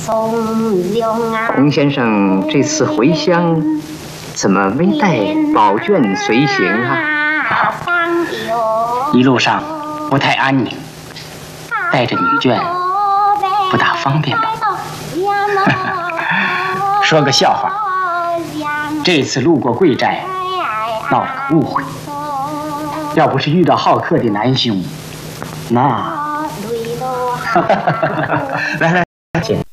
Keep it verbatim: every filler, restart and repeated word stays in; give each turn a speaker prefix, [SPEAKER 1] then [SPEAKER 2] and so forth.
[SPEAKER 1] 洪先生这次回乡，怎么没带宝卷随行啊？
[SPEAKER 2] 一路上不太安宁，带着女眷不大方便吧？说个笑话，这次路过贵寨，闹了个误会。要不是遇到好客的南兄，那……来来，请。